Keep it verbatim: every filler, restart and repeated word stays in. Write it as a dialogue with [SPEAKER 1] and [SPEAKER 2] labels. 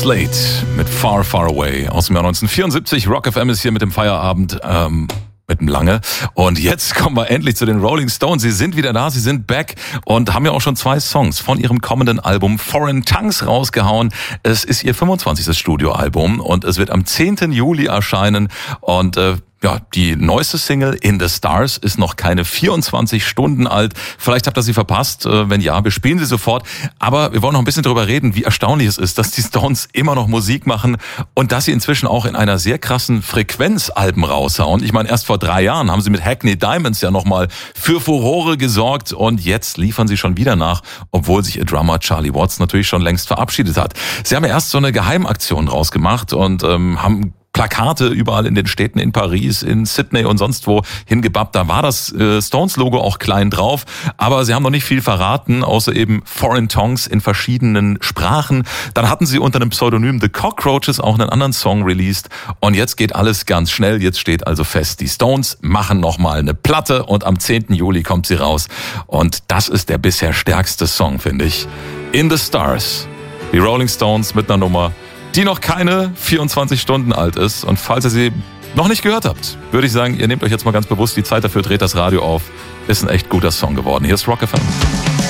[SPEAKER 1] Slade mit Far, Far Away aus dem Jahr neunzehnhundertvierundsiebzig. Rock F M ist hier mit dem Feierabend, ähm, mit dem Lange. Und jetzt kommen wir endlich zu den Rolling Stones. Sie sind wieder da, sie sind back und haben ja auch schon zwei Songs von ihrem kommenden Album Foreign Tongues rausgehauen. Es ist ihr fünfundzwanzigstes Studioalbum und es wird am zehnten Juli erscheinen und äh, ja, die neueste Single In the Stars ist noch keine vierundzwanzig Stunden alt. Vielleicht habt ihr sie verpasst. Wenn ja, wir spielen sie sofort. Aber wir wollen noch ein bisschen darüber reden, wie erstaunlich es ist, dass die Stones immer noch Musik machen und dass sie inzwischen auch in einer sehr krassen Frequenz Alben raushauen. Ich meine, erst vor drei Jahren haben sie mit Hackney Diamonds ja nochmal für Furore gesorgt und jetzt liefern sie schon wieder nach, obwohl sich ihr Drummer Charlie Watts natürlich schon längst verabschiedet hat. Sie haben ja erst so eine Geheimaktion rausgemacht und ähm, haben Plakate überall in den Städten, in Paris, in Sydney und sonst wo hingebappt. Da war das äh, Stones-Logo auch klein drauf, aber sie haben noch nicht viel verraten, außer eben Foreign Tongues in verschiedenen Sprachen. Dann hatten sie unter dem Pseudonym The Cockroaches auch einen anderen Song released und jetzt geht alles ganz schnell. Jetzt steht also fest, die Stones machen nochmal eine Platte und am zehnten Juli kommt sie raus und das ist der bisher stärkste Song, finde ich. In the Stars. Die Rolling Stones mit einer Nummer, die noch keine vierundzwanzig Stunden alt ist. Und falls ihr sie noch nicht gehört habt, würde ich sagen, ihr nehmt euch jetzt mal ganz bewusst die Zeit dafür, dreht das Radio auf. Ist ein echt guter Song geworden. Hier ist Rock F M.